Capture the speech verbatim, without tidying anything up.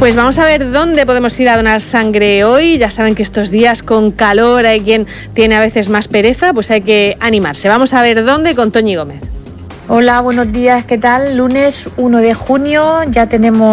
Pues vamos a ver dónde podemos ir a donar sangre hoy. Ya saben que estos días con calor hay quien tiene a veces más pereza, pues hay que animarse. Vamos a ver dónde con Toñi Gómez. Hola, buenos días, ¿qué tal? Lunes uno de junio, ya tenemos